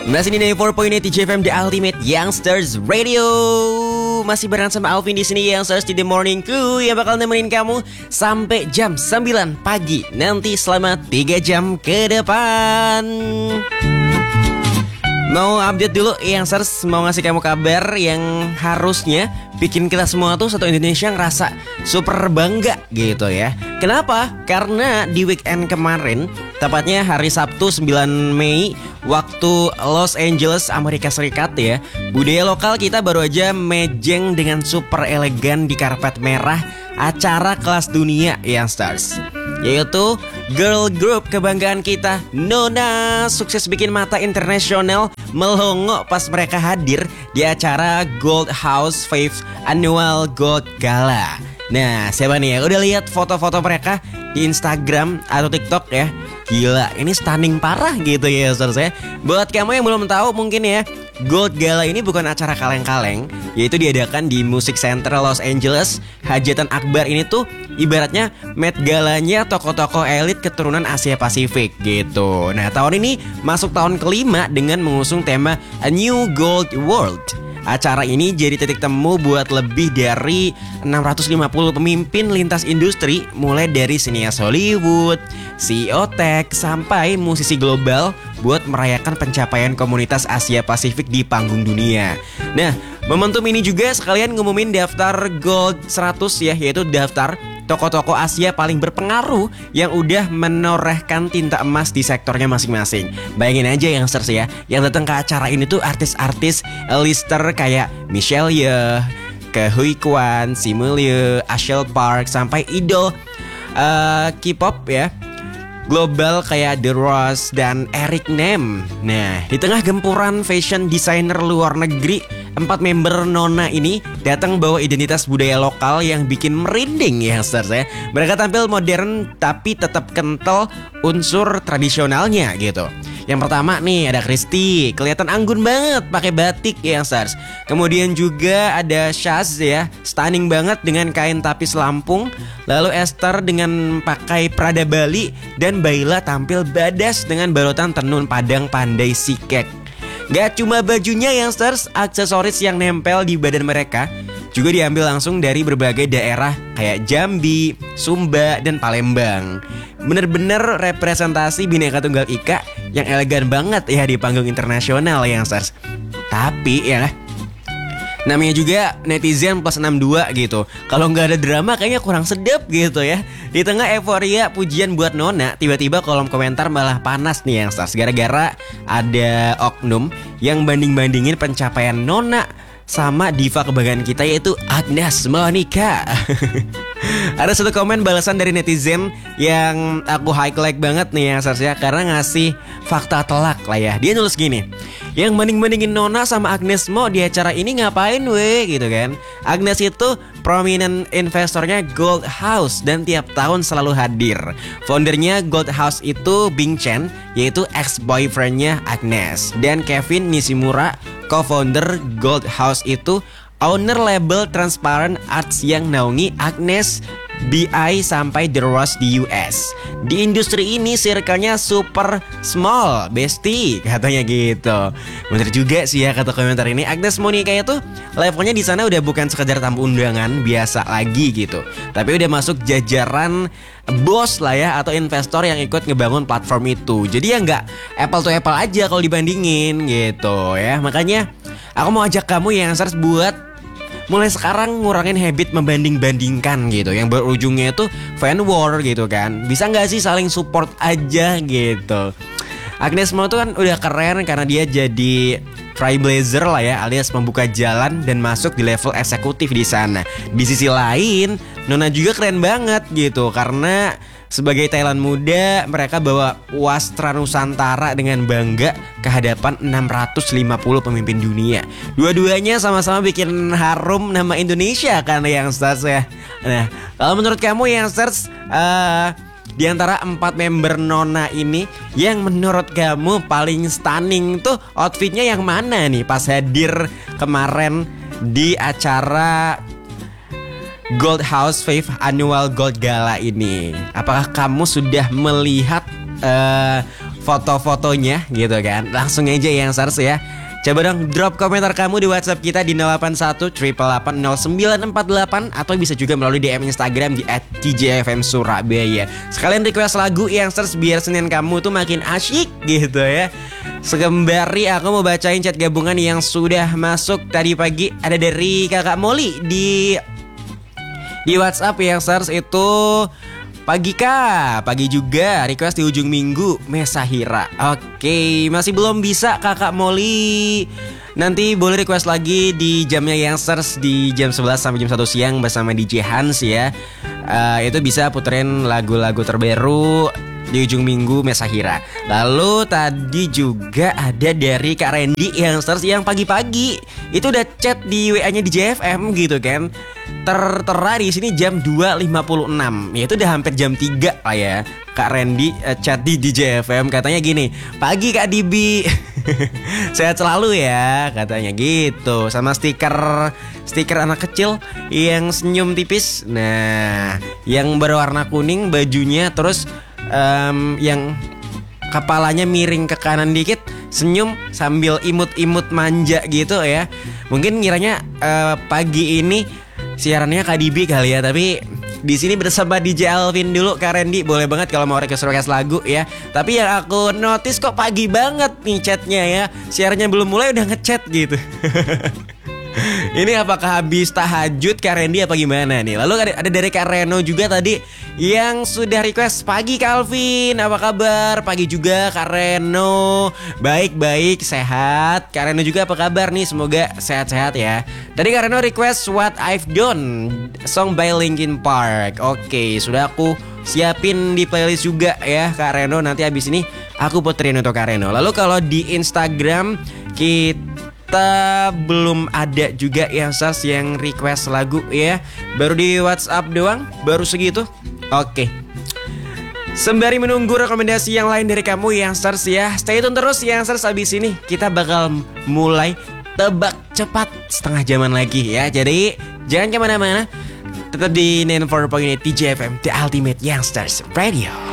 Masih di 94.8 JFM The Ultimate Youngsters Radio. Masih bareng sama Alvin di sini, Youngsters di The Morning Crew yang bakal nemenin kamu sampai jam 9 pagi nanti selama 3 jam ke depan. Mau update dulu Youngsters, mau ngasih kamu kabar yang harusnya bikin kita semua tuh satu Indonesia ngerasa super bangga gitu ya. Kenapa? Karena di weekend kemarin, tepatnya hari Sabtu 9 Mei waktu Los Angeles, Amerika Serikat ya, budaya lokal kita baru aja mejeng dengan super elegan di karpet merah acara kelas dunia Youngsters, yaitu girl group kebanggaan kita Nona, sukses bikin mata internasional melongo pas mereka hadir di acara Gold House 5 Annual Gold Gala. Nah, siapa nih ya? Udah lihat foto-foto mereka di Instagram atau TikTok ya? Gila, ini stunning parah gitu ya saudara saya. Buat kamu yang belum tahu mungkin ya, Gold Gala ini bukan acara kaleng-kaleng, yaitu diadakan di Music Center Los Angeles. Hajatan akbar ini tuh ibaratnya Met Galanya tokoh-tokoh elit keturunan Asia Pasifik gitu. Nah, tahun ini masuk tahun kelima dengan mengusung tema A New Gold World. Acara ini jadi titik temu buat lebih dari 650 pemimpin lintas industri, mulai dari sinias Hollywood, CEO tech, sampai musisi global buat merayakan pencapaian komunitas Asia Pasifik di panggung dunia. Nah, momentum ini juga sekalian ngumumin daftar Gold 100 ya, yaitu daftar tokoh-tokoh Asia paling berpengaruh yang udah menorehkan tinta emas di sektornya masing-masing. Bayangin aja yang ya, yang datang ke acara ini tuh artis-artis lister kayak Michelle Yeoh, ke Hui Kwan, Simu Liu, Ashel Park, sampai idol K-pop ya global kayak The Ross dan Eric Nem. Nah, di tengah gempuran fashion designer luar negeri, 4 member Nona ini datang bawa identitas budaya lokal yang bikin merinding ya ya. Mereka tampil modern tapi tetap kental unsur tradisionalnya gitu. Yang pertama nih ada Christy, kelihatan anggun banget pakai batik ya Stars. Kemudian juga ada Shaz ya, stunning banget dengan kain tapis Lampung. Lalu Esther dengan pakai Prada Bali, dan Baila tampil badas dengan barotan tenun Padang Pandai Sikek. Gak cuma bajunya yang Stars, aksesoris yang nempel di badan mereka juga diambil langsung dari berbagai daerah kayak Jambi, Sumba, dan Palembang. Bener-bener representasi Bhinneka Tunggal Ika yang elegan banget ya di panggung internasional yang Stars. Tapi ya, namanya juga netizen plus 62 gitu. Kalau nggak ada drama kayaknya kurang sedap gitu ya. Di tengah euforia pujian buat Nona, tiba-tiba kolom komentar malah panas nih yang Stars, gara-gara ada oknum yang banding-bandingin pencapaian Nona sama diva kebanggaan kita, yaitu Agnes Monica. Ada satu komen balasan dari netizen yang aku highlight banget nih ya Stars ya, karena ngasih fakta telak lah ya. Dia nulis gini, yang banding-bandingin Nona sama Agnes Mo di acara ini ngapain weh gitu kan. Agnes itu prominent investornya Gold House dan tiap tahun selalu hadir. Foundernya Gold House itu Bing Chen, yaitu ex-boyfriendnya Agnes. Dan Kevin Nishimura, co-founder Gold House itu owner label Transparent Arts yang naungi Agnes, BI, sampai The Ross di US. Di industri ini circle-nya super small, bestie, katanya gitu. Bener juga sih ya kata komentar ini. Agnes Monica itu levelnya di sana udah bukan sekedar tamu undangan biasa lagi gitu, tapi udah masuk jajaran bos lah ya, atau investor yang ikut ngebangun platform itu. Jadi ya nggak apple to apple aja kalau dibandingin gitu ya. Makanya aku mau ajak kamu yang harus buat mulai sekarang ngurangin habit membanding-bandingkan gitu, yang berujungnya itu fan war gitu kan. Bisa gak sih saling support aja gitu. Agnes Mo tuh kan udah keren karena dia jadi trailblazer lah ya, alias membuka jalan dan masuk di level eksekutif di sana. Di sisi lain, Nona juga keren banget gitu, karena sebagai Thailand muda, mereka bawa wastra Nusantara dengan bangga ke hadapan 650 pemimpin dunia. Dua-duanya sama-sama bikin harum nama Indonesia kan yang Stars ya. Nah, kalau menurut kamu yang Stars, di antara 4 member Nona ini, yang menurut kamu paling stunning tuh outfitnya yang mana nih pas hadir kemarin di acara Gold House 5 Annual Gold Gala ini? Apakah kamu sudah melihat foto-fotonya gitu kan. Langsung aja youngsters ya. Coba dong drop komentar kamu di WhatsApp kita di 081 888 0948 atau bisa juga melalui DM Instagram di @tjfmsurabaya. Sekalian request lagu youngsters biar Senin kamu tuh makin asyik gitu ya. Sekembari aku mau bacain chat gabungan yang sudah masuk tadi pagi. Ada dari Kakak Molly di WhatsApp youngsters itu. Pagi Kak, pagi juga request di ujung minggu Mesahira. Oke, masih belum bisa Kakak Molly. Nanti boleh request lagi di jamnya youngsters di jam 11 sampai jam 1 siang bersama DJ Hans ya. Itu bisa puterin lagu-lagu terbaru di ujung minggu Mesahira. Lalu tadi juga ada dari Kak Randy youngsters yang pagi-pagi itu udah chat di WA-nya di JFM gitu kan. Tertera di sini jam 2.56. Ya itu udah hampir jam 3 lah ya. Kak Randy chat di JFM katanya gini, "Pagi Kak Dibi." Sehat selalu ya katanya gitu. Sama stiker anak kecil yang senyum tipis. Nah, yang berwarna kuning bajunya, terus yang kepalanya miring ke kanan dikit, senyum sambil imut-imut manja gitu ya. Mungkin ngiranya pagi ini siarannya Kak Dibi kali ya, tapi di sini bersama DJ Alvin dulu. Kak Randy boleh banget kalau mau request lagu ya. Tapi yang aku notice kok pagi banget nih chatnya ya. Siarannya belum mulai udah ngechat gitu. Ini apakah habis tahajud Kak Randy apa gimana nih? Lalu ada dari Kak Reno juga tadi yang sudah request, "Pagi Calvin, apa kabar?" Pagi juga Kak Reno. Baik, sehat. Kak Reno juga apa kabar nih? Semoga sehat-sehat ya. Tadi Kak Reno request What I've Done, song by Linkin Park. Oke, sudah aku siapin di playlist juga ya Kak Reno. Nanti abis ini aku puterin untuk Kak Reno. Lalu kalau di Instagram kita belum ada juga youngsters yang request lagu ya. Baru di WhatsApp doang, baru segitu. Oke. Sembari menunggu rekomendasi yang lain dari kamu youngsters ya, stay tune terus youngsters. Abis ini kita bakal mulai tebak cepat setengah jaman lagi ya. Jadi jangan kemana-mana, tetap di 94.8 TJFM, The Ultimate Youngsters Radio.